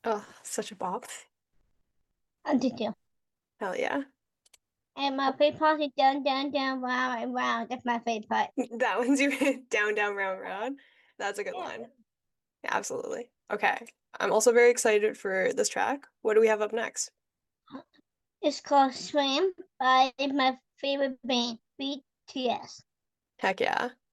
Oh, such a bop. I did too. Hell yeah. And my favorite part is down, down, down, round, and round. That's my favorite part. That one's your down, down, round, round. That's a good Yeah. line. Yeah, absolutely. Okay. I'm also very excited for this track. What do we have up next? It's called Swim by my favorite band, BTS. Heck yeah.